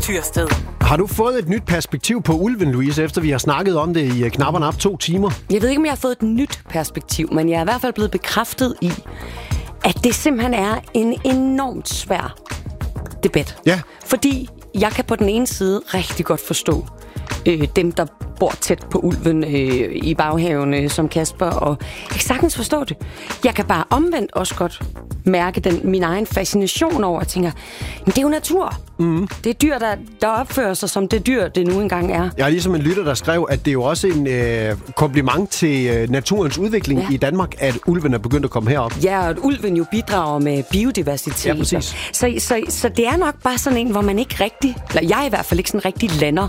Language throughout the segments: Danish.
Tyrsted. Har du fået et nyt perspektiv på ulven, Louise, efter vi har snakket om det i knap og nap 2 timer? Jeg ved ikke, om jeg har fået et nyt perspektiv, men jeg er i hvert fald blevet bekræftet i, at det simpelthen er en enormt svær debat. Ja. Fordi jeg kan på den ene side rigtig godt forstå dem, der bor tæt på ulven i baghaven som Kasper, og jeg kan sagtens forstå det. Jeg kan bare omvendt også godt mærke min egen fascination over, at jeg tænker, men det er jo natur. Mm. Det er dyr, der opfører sig som det dyr, det nu engang er. Jeg er ligesom en lytter, der skrev, at det er jo også en kompliment til naturens udvikling i Danmark, at ulven er begyndt at komme herop. Ja, og at ulven jo bidrager med biodiversitet. Ja, præcis. Så det er nok bare sådan en, hvor man ikke rigtig, eller jeg i hvert fald ikke sådan rigtig lander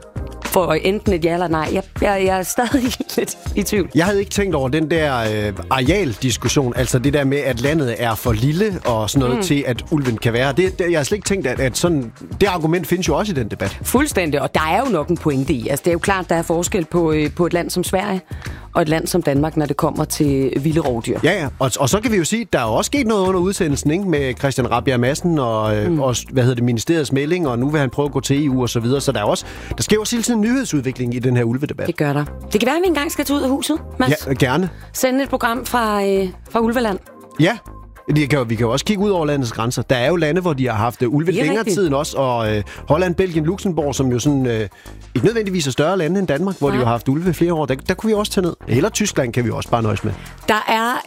for enten et ja eller nej. Jeg er stadig lidt i tvivl. Jeg havde ikke tænkt over den der arealdiskussion, altså det der med, at landet er for lille og sådan noget til, at ulven kan være. Jeg har slet ikke tænkt, at sådan, det argument findes jo også i den debat. Fuldstændig, og der er jo nok en pointe i. Altså, det er jo klart, der er forskel på et land som Sverige og et land som Danmark, når det kommer til vilde rovdyr. Ja. Og så kan vi jo sige, at der er også sket noget under udsendelsen, ikke? Med Christian Rabjerg Madsen og ministeriets melding, og nu vil han prøve at gå til EU og så videre. Så der sker også hele tiden nyhedsudvikling i den her ulvedebat. Det gør der. Det kan være, at vi engang skal tage ud af huset, Mads. Ja, gerne. Sende et program fra Ulveland. Ja. Vi kan jo også kigge ud over landets grænser. Der er jo lande, hvor de har haft ulve længere tid end os, og Holland, Belgien, Luxembourg, som jo sådan ikke nødvendigvis er større lande end Danmark, hvor de jo har haft ulve flere år. Der kunne vi også tage ned. Eller Tyskland kan vi også bare nøjes med. Der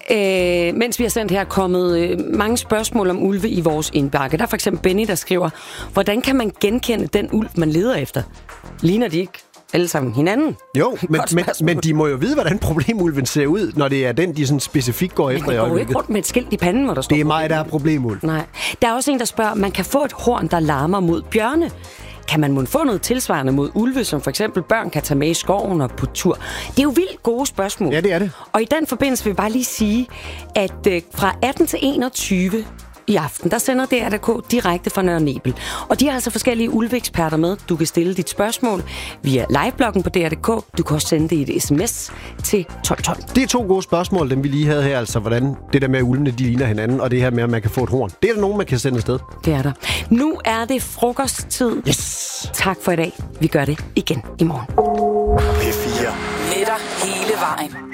er, mens vi har sendt her, kommet mange spørgsmål om ulve i vores indbakke. Der er for eksempel Benny, der skriver, hvordan kan man genkende den ulv, man leder efter? Ligner de ikke alle sammen hinanden? Jo, men de må jo vide, hvordan problemulven ser ud, når det er den, de sådan specifikt går efter. Men det går jo ikke rundt med et skilt i panden, hvor der står... Det er mig, der er problemulv. Nej. Der er også en, der spørger, man kan få et horn, der larmer mod bjørne. Kan man få noget tilsvarende mod ulve, som for eksempel børn kan tage med i skoven og på tur? Det er jo vildt gode spørgsmål. Ja, det er det. Og i den forbindelse vil jeg bare lige sige, at fra 18 til 21... i aften, der sender DRDK direkte fra Nørre Nebel. Og de har altså forskellige ulveeksperter med. Du kan stille dit spørgsmål via livebloggen på DRDK. Du kan også sende det i et sms til 1212. Det er 2 gode spørgsmål, dem vi lige havde her. Altså, hvordan det der med, at ulvene de ligner hinanden, og det her med, at man kan få et horn. Det er der nogen, man kan sende afsted. Det er der. Nu er det frokosttid. Yes! Tak for i dag. Vi gør det igen i morgen. P4. Netter hele vejen.